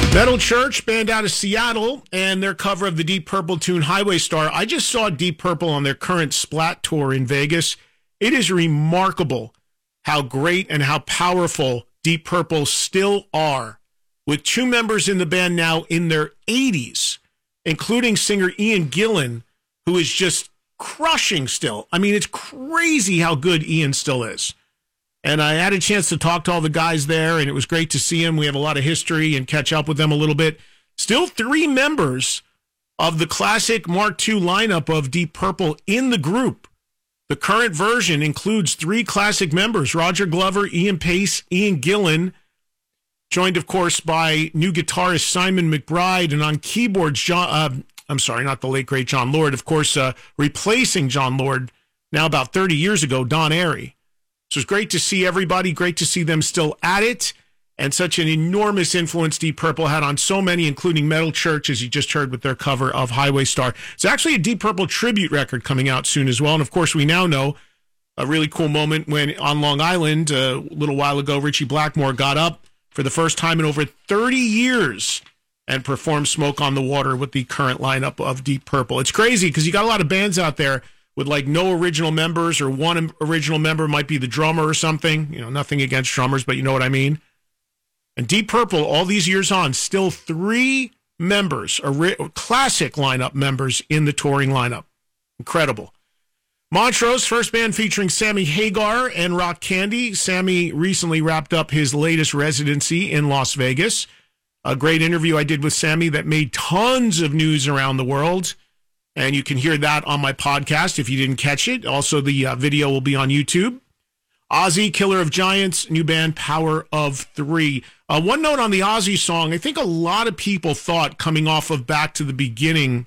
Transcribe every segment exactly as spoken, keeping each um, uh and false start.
Metal Church, band out of Seattle, and their cover of the Deep Purple tune Highway Star. I just saw Deep Purple on their current Splat tour in Vegas. It is remarkable how great and how powerful Deep Purple still are, with two members in the band now in their eighties, including singer Ian Gillan, who is just crushing still. I mean, it's crazy how good Ian still is. And I had a chance to talk to all the guys there, and it was great to see them. We have a lot of history and catch up with them a little bit. Still three members of the classic Mark two lineup of Deep Purple in the group. The current version includes three classic members, Roger Glover, Ian Pace, Ian Gillan, joined, of course, by new guitarist Simon McBride, and on keyboards, John, uh, I'm sorry, not the late, great John Lord, of course, uh, replacing John Lord now about thirty years ago, Don Airey. So it's great to see everybody, great to see them still at it, and such an enormous influence Deep Purple had on so many, including Metal Church, as you just heard with their cover of Highway Star. It's actually a Deep Purple tribute record coming out soon as well, and of course we now know a really cool moment when on Long Island, uh, a little while ago, Richie Blackmore got up for the first time in over thirty years and performed Smoke on the Water with the current lineup of Deep Purple. It's crazy because you got a lot of bands out there with like no original members, or one original member might be the drummer or something. You know, nothing against drummers, but you know what I mean. And Deep Purple, all these years on, still three members, ori- classic lineup members in the touring lineup. Incredible. Montrose, first band featuring Sammy Hagar and Rock Candy. Sammy recently wrapped up his latest residency in Las Vegas. A great interview I did with Sammy that made tons of news around the world. And you can hear that on my podcast if you didn't catch it. Also, the uh, video will be on YouTube. Ozzy, Killer of Giants, new band, Power of Three. Uh, one note on the Ozzy song. I think a lot of people thought, coming off of Back to the Beginning,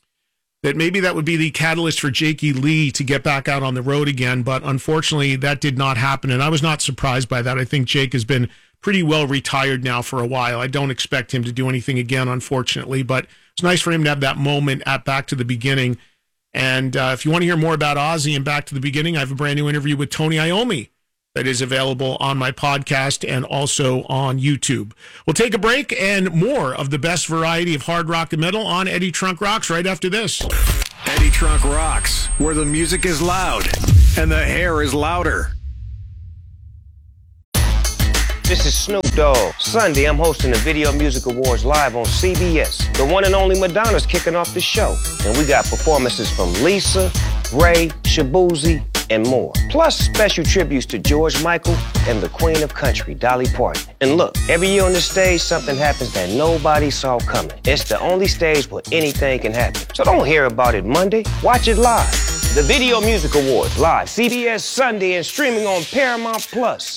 that maybe that would be the catalyst for Jakey Lee to get back out on the road again. But unfortunately, that did not happen. And I was not surprised by that. I think Jake has been pretty well retired now for a while. I don't expect him to do anything again, unfortunately. But it's nice for him to have that moment at Back to the Beginning. And uh, if you want to hear more about Ozzy and Back to the Beginning, I have a brand new interview with Tony Iommi that is available on my podcast and also on YouTube. We'll take a break and more of the best variety of hard rock and metal on Eddie Trunk Rocks right after this. Eddie Trunk Rocks, where the music is loud and the hair is louder. This is Snoop Dogg. Sunday, I'm hosting the Video Music Awards live on C B S. The one and only Madonna's kicking off the show. And we got performances from Lisa, Ray, Shabuzi, and more. Plus special tributes to George Michael and the Queen of Country, Dolly Parton. And look, every year on this stage, something happens that nobody saw coming. It's the only stage where anything can happen. So don't hear about it Monday. Watch it live. The Video Music Awards live, C B S Sunday, and streaming on Paramount Plus.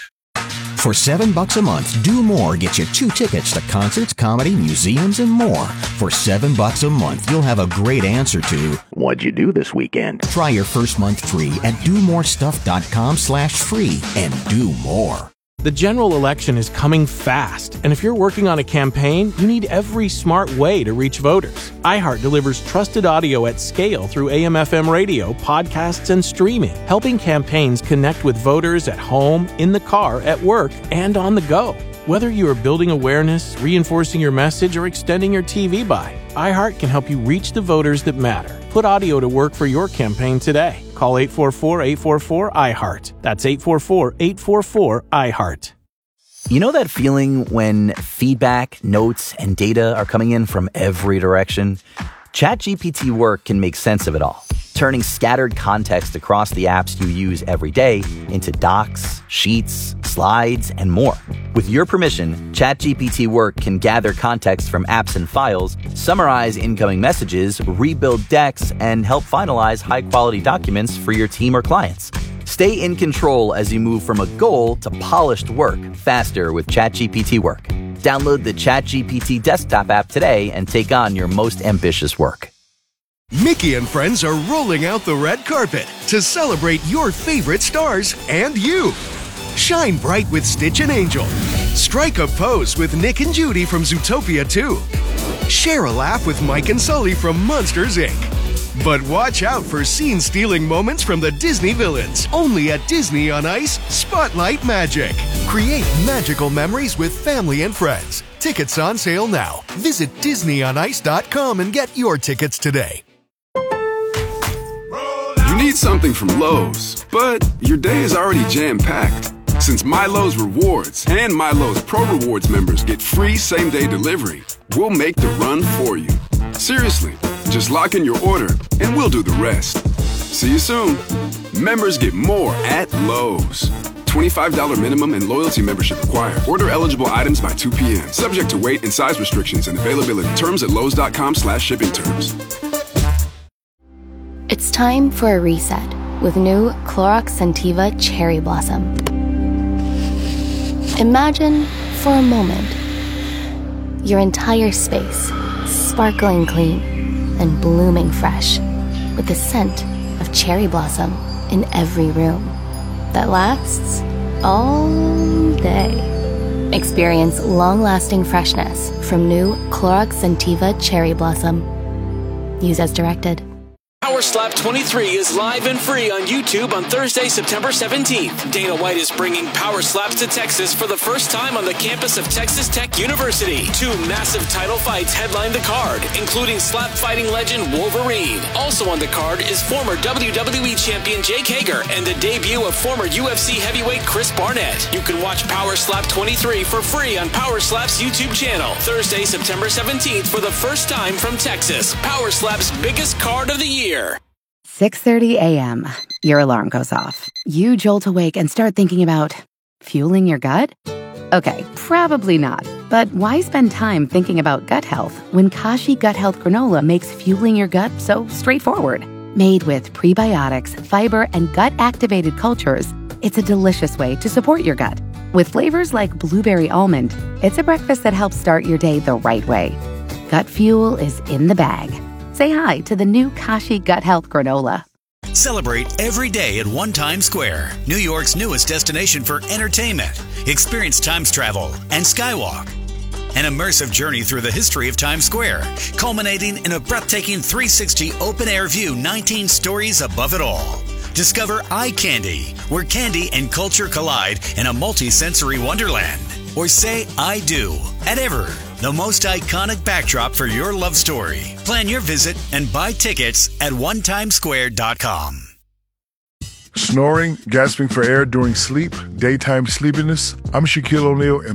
For seven bucks a month, Do More gets you two tickets to concerts, comedy, museums, and more. For seven bucks a month, you'll have a great answer to, what'd you do this weekend? Try your first month free at domorestuff.com slash free and do more. The general election is coming fast, and if you're working on a campaign, you need every smart way to reach voters. iHeart delivers trusted audio at scale through A M F M radio, podcasts, and streaming, helping campaigns connect with voters at home, in the car, at work, and on the go. Whether you are building awareness, reinforcing your message, or extending your T V buy, iHeart can help you reach the voters that matter. Put audio to work for your campaign today. Call eight four four, eight four four, I heart. That's eight four four, eight four four, I heart. You know that feeling when feedback, notes, and data are coming in from every direction? ChatGPT Work can make sense of it all, turning scattered context across the apps you use every day into docs, sheets, slides, and more. With your permission, ChatGPT Work can gather context from apps and files, summarize incoming messages, rebuild decks, and help finalize high-quality documents for your team or clients. Stay in control as you move from a goal to polished work faster with ChatGPT Work. Download the ChatGPT desktop app today and take on your most ambitious work. Mickey and friends are rolling out the red carpet to celebrate your favorite stars and you. Shine bright with Stitch and Angel. Strike a pose with Nick and Judy from Zootopia two. Share a laugh with Mike and Sully from Monsters, Incorporated. But watch out for scene-stealing moments from the Disney villains. Only at Disney on Ice, Spotlight Magic. Create magical memories with family and friends. Tickets on sale now. Visit disney on ice dot com and get your tickets today. You need something from Lowe's, but your day is already jam-packed. Since MyLowe's Rewards and MyLowe's Pro Rewards members get free same-day delivery, we'll make the run for you. Seriously, just lock in your order and we'll do the rest. See you soon. Members get more at Lowe's. twenty-five dollars minimum and loyalty membership required. Order eligible items by two p.m. Subject to weight and size restrictions and availability. Terms at lowes.com slash shipping terms. It's time for a reset with new Clorox Scentiva Cherry Blossom. Imagine, for a moment, your entire space sparkling clean and blooming fresh with the scent of cherry blossom in every room that lasts all day. Experience long-lasting freshness from new Clorox Scentiva Cherry Blossom. Use as directed. Power Slap twenty-three is live and free on YouTube on Thursday, September seventeenth. Dana White is bringing Power Slaps to Texas for the first time on the campus of Texas Tech University. Two massive title fights headline the card, including slap fighting legend Wolverine. Also on the card is former W W E champion Jake Hager and the debut of former U F C heavyweight Chris Barnett. You can watch Power Slap twenty-three for free on Power Slap's YouTube channel. Thursday, September seventeenth for the first time from Texas. Power Slap's biggest card of the year. six thirty a.m. Your alarm goes off. You jolt awake and start thinking about fueling your gut? Okay, probably not. But why spend time thinking about gut health when Kashi Gut Health Granola makes fueling your gut so straightforward? Made with prebiotics, fiber, and gut-activated cultures, it's a delicious way to support your gut. With flavors like blueberry almond, it's a breakfast that helps start your day the right way. Gut fuel is in the bag. Say hi to the new Kashi Gut Health Granola. Celebrate every day at One Times Square, New York's newest destination for entertainment. Experience Times travel and Skywalk. An immersive journey through the history of Times Square, culminating in a breathtaking three sixty open-air view nineteen stories above it all. Discover Eye Candy, where candy and culture collide in a multi-sensory wonderland. Or say I do at Ever, the most iconic backdrop for your love story. Plan your visit and buy tickets at one times square dot com. Snoring, gasping for air during sleep, daytime sleepiness. I'm Shaquille O'Neal, and